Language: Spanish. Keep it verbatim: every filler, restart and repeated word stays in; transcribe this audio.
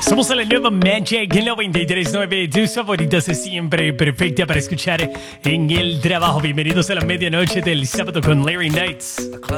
Somos la nueva Magic noventa y tres punto nueve, tus favoritas de siempre, perfecta para escuchar en el trabajo. Bienvenidos a la medianoche del sábado con Larry Knights.